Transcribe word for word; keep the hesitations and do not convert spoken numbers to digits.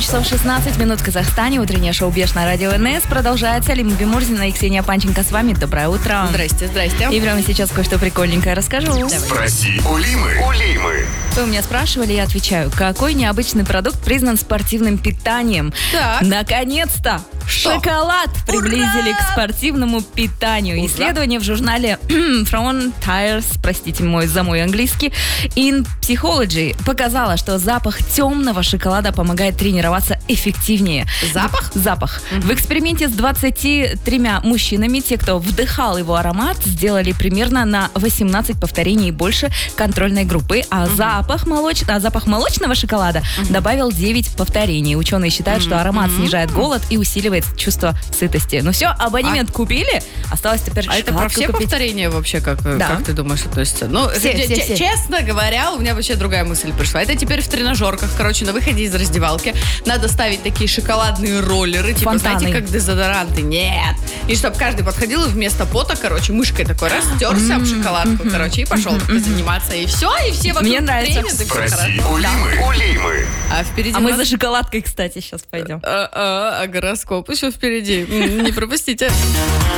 часов шестнадцать минут в Казахстане. Утреннее шоу «Беш» на радио эн эс продолжается. Лима Бимурзина и Ксения Панченко с вами. Доброе утро. Здрасте, здрасте. И прямо сейчас кое-что прикольненькое расскажу. Давай. Спроси у Лимы. У Лимы. Вы у меня спрашивали, я отвечаю. Какой необычный продукт признан спортивным питанием? Так. Наконец-то! Что? Шоколад приблизили к спортивному питанию. Ура! Исследование в журнале Frontiers, простите мой за мой английский, in Psychology показало, что запах темного шоколада помогает тренироваться эффективнее. Запах? Запах. Mm-hmm. В эксперименте с двадцатью тремя мужчинами, те, кто вдыхал его аромат, сделали примерно на восемнадцать повторений больше контрольной группы, а, mm-hmm. запах, молоч... а запах молочного шоколада mm-hmm. добавил девять повторений. Ученые считают, mm-hmm. что аромат mm-hmm. снижает голод и усиливает чувство сытости. Ну все, абонемент а... купили, осталось теперь а шоколадку это про все купить. Повторения вообще, как, да. как ты думаешь, относится? Ну, все, ч- все, ч- все. Честно говоря, у меня вообще другая мысль пришла. Это теперь в тренажерках, короче, на выходе из раздевалки надо ставить такие шоколадные роллеры, типа, Фонтаны. знаете, как дезодоранты. Нет. И чтобы каждый подходил и вместо пота, короче, мышкой такой раз, стерся об шоколадку, короче, и пошел заниматься. И все, и все вокруг. Мне нравится. Тренят, и все Спроси хорошо. у Лимы. У Лимы. А впереди А мы нас- за шоколадкой, кстати, сейчас пойдем. А, а, а гороскоп еще впереди. М, Не пропустите.